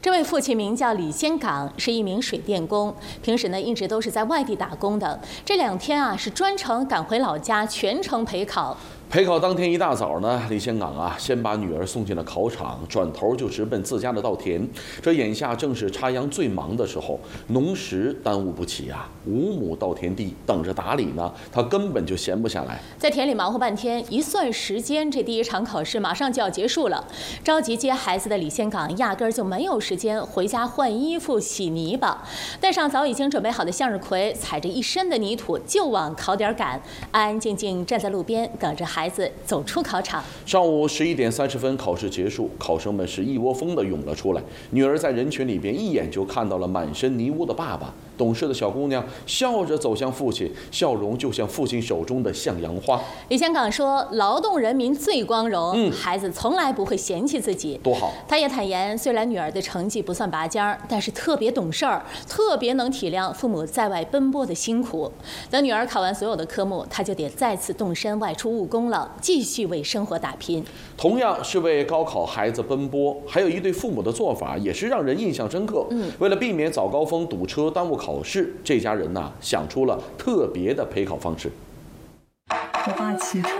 这位父亲名叫李先岗，是一名水电工，平时呢一直都是在外地打工的。这2天啊是专程赶回老家，全程陪考。 陪考当天一大早呢，李先岗先把女儿送进了考场，转头就直奔自家的稻田。这眼下正是插秧最忙的时候，农时耽误不起5亩稻田地等着打理呢，他根本就闲不下来。 在田里忙活半天，一算时间，这第1场考试马上就要结束了。着急接孩子的李先岗压根儿就没有时间回家换衣服、洗泥巴，带上早已经准备好的向日葵，踩着一身的泥土就往考点赶，安安静静站在路边等着孩子走出考场。 上午11点30分，考试结束，考生们是一窝蜂地涌了出来。女儿在人群里边一眼就看到了满身泥污的爸爸。懂事的小姑娘笑着走向父亲，笑容就像父亲手中的向阳花。 李先岗说：“劳动人民最光荣，孩子从来不会嫌弃自己， 多好。” 他也坦言，虽然女儿的成绩不算拔尖儿，但是特别懂事儿，特别能体谅父母在外奔波的辛苦。等女儿考完所有的科目，他就得再次动身外出务工了，继续为生活打拼。 同样是为高考孩子奔波，还有一对父母的做法也是让人印象深刻。为了避免早高峰堵车耽误考试，这家人想出了特别的陪考方式。 我爸骑车，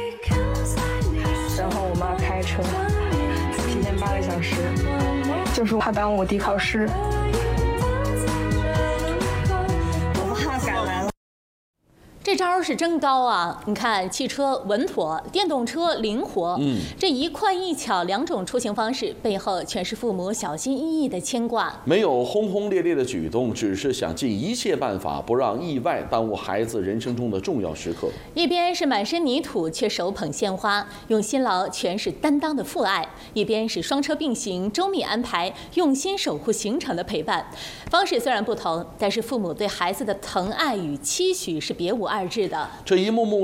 然后我妈开车，提前8个小时，就是怕耽误我弟考试。我爸赶来了。 这招是真高啊！你看，汽车稳妥，电动车灵活，这一快一巧2种出行方式背后，全是父母小心翼翼的牵挂。 没有轰轰烈烈的举动，只是想尽一切办法不让意外耽误孩子人生中的重要时刻。 一边是满身泥土却手捧鲜花，用辛劳诠释担当的父爱；一边是双车并行，周密安排，用心守护行程的陪伴。方式虽然不同，但是父母对孩子的疼爱与期许是别无二致的。 这一幕幕